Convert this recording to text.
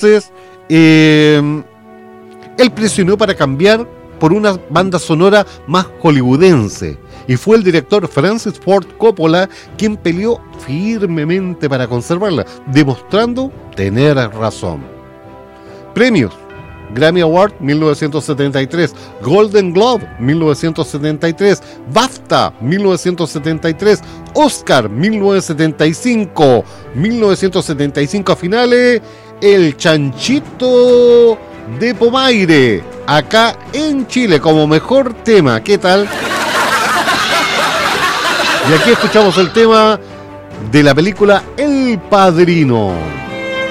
Entonces, él presionó para cambiar por una banda sonora más hollywoodense, y fue el director Francis Ford Coppola quien peleó firmemente para conservarla, demostrando tener razón. Premios: Grammy Award 1973, Golden Globe 1973, BAFTA 1973, Oscar 1975, 1975 a finales, El Chanchito de Pomaire, acá en Chile, como mejor tema. ¿Qué tal? Y aquí escuchamos el tema de la película El Padrino.